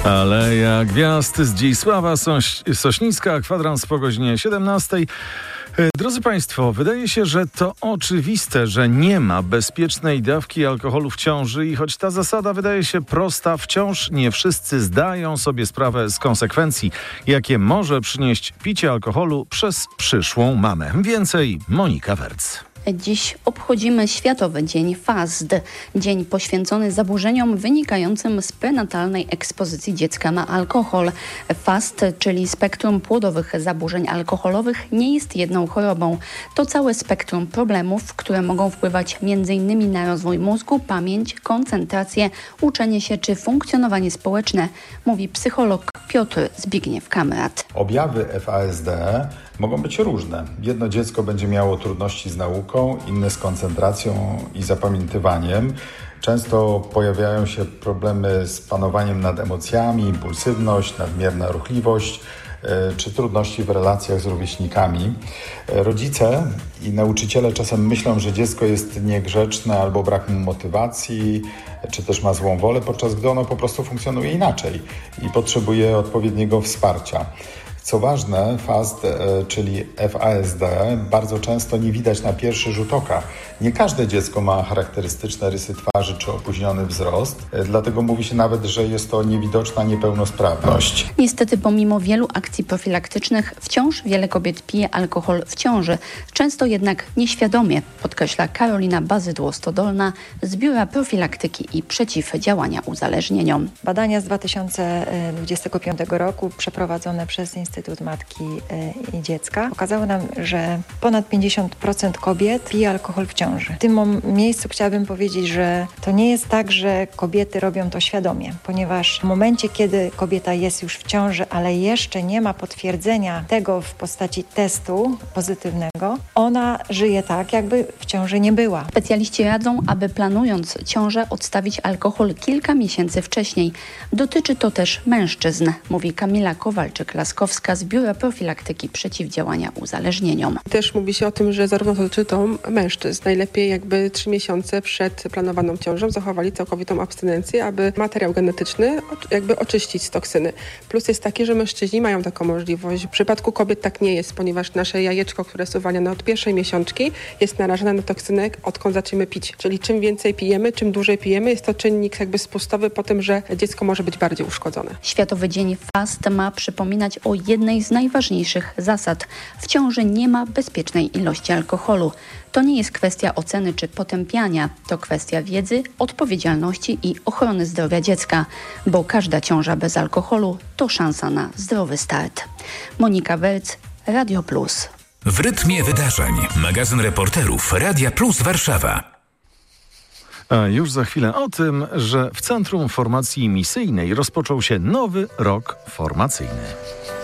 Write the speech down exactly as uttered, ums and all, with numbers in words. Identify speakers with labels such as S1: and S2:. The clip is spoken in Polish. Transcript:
S1: Aleja Gwiazd, Zdzisława Soś- Sośnicka, kwadrans po godzinie siedemnastej. Drodzy Państwo, wydaje się, że to oczywiste, że nie ma bezpiecznej dawki alkoholu w ciąży i choć ta zasada wydaje się prosta, wciąż nie wszyscy zdają sobie sprawę z konsekwencji, jakie może przynieść picie alkoholu przez przyszłą mamę. Więcej Monika Werc.
S2: Dziś obchodzimy Światowy Dzień F A S D, dzień poświęcony zaburzeniom wynikającym z prenatalnej ekspozycji dziecka na alkohol. F A S D, czyli spektrum płodowych zaburzeń alkoholowych, nie jest jedną chorobą. To całe spektrum problemów, które mogą wpływać między innymi na rozwój mózgu, pamięć, koncentrację, uczenie się czy funkcjonowanie społeczne, mówi psycholog Piotr Zbigniew-Kamrat.
S3: Objawy F A S D mogą być różne. Jedno dziecko będzie miało trudności z nauką, inne z koncentracją i zapamiętywaniem. Często pojawiają się problemy z panowaniem nad emocjami, impulsywność, nadmierna ruchliwość czy trudności w relacjach z rówieśnikami. Rodzice i nauczyciele czasem myślą, że dziecko jest niegrzeczne albo brak mu motywacji, czy też ma złą wolę, podczas gdy ono po prostu funkcjonuje inaczej i potrzebuje odpowiedniego wsparcia. Co ważne, F A S D, czyli F A S D, bardzo często nie widać na pierwszy rzut oka. Nie każde dziecko ma charakterystyczne rysy twarzy czy opóźniony wzrost, dlatego mówi się nawet, że jest to niewidoczna niepełnosprawność.
S2: Niestety pomimo wielu akcji profilaktycznych wciąż wiele kobiet pije alkohol w ciąży. Często jednak nieświadomie, podkreśla Karolina Bazydło-Stodolna z Biura Profilaktyki i Przeciwdziałania Uzależnieniom.
S4: Badania z dwa tysiące dwudziestego piątego roku przeprowadzone przez Instytut Instytut Matki i Dziecka pokazały nam, że ponad pięćdziesiąt procent kobiet pije alkohol w ciąży. W tym miejscu chciałabym powiedzieć, że to nie jest tak, że kobiety robią to świadomie, ponieważ w momencie, kiedy kobieta jest już w ciąży, ale jeszcze nie ma potwierdzenia tego w postaci testu pozytywnego, ona żyje tak, jakby w ciąży nie była.
S2: Specjaliści radzą, aby planując ciążę odstawić alkohol kilka miesięcy wcześniej. Dotyczy to też mężczyzn, mówi Kamila Kowalczyk-Laskowska z Biura Profilaktyki Przeciwdziałania Uzależnieniom.
S5: Też mówi się o tym, że zarówno dotyczy to mężczyzn. Najlepiej jakby trzy miesiące przed planowaną ciążą zachowali całkowitą abstynencję, aby materiał genetyczny jakby oczyścić z toksyny. Plus jest taki, że mężczyźni mają taką możliwość. W przypadku kobiet tak nie jest, ponieważ nasze jajeczko, które jest uwalniane od pierwszej miesiączki, jest narażone na toksynę, odkąd zaczniemy pić. Czyli czym więcej pijemy, czym dłużej pijemy, jest to czynnik jakby spustowy po tym, że dziecko może być bardziej uszkodzone.
S2: Światowy Dzień F A S D ma przypominać o jednej z najważniejszych zasad. W ciąży nie ma bezpiecznej ilości alkoholu. To nie jest kwestia oceny czy potępiania. To kwestia wiedzy, odpowiedzialności i ochrony zdrowia dziecka, bo każda ciąża bez alkoholu to szansa na zdrowy start. Monika Werc, Radio Plus.
S6: W rytmie wydarzeń. Magazyn reporterów Radia Plus Warszawa.
S1: A już za chwilę o tym, że w Centrum Formacji Misyjnej rozpoczął się nowy rok formacyjny.